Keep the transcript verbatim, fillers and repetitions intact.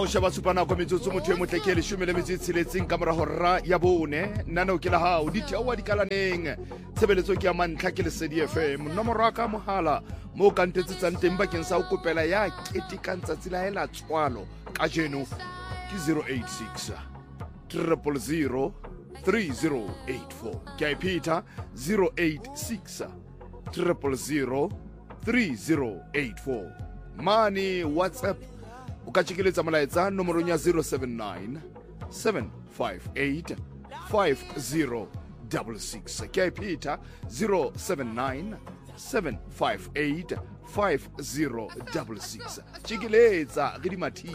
shaba supana kwa metsotso motho e motle ke le shumele metsi tshiletseng ka mora hora ya bone nana o ke la hao di thewa di kalaneng tshebeletso ke ya mantlha ke le C D F M nomoro ka mohala mo ka ntetsetsang teng bakeng sa o kopela ya ketikang tsatsi la hela tswalo ka jeno ke zero eight six triple zero three zero eight four ke a ipita zero eight six triple zero three zero eight four mani WhatsApp o ka tshikeletsa molaetsa nomorong ya zero seven nine seven five eight five zero six six ke a ipita zero seven nine seven five eight five zero six six tshikeletsa ke di mathi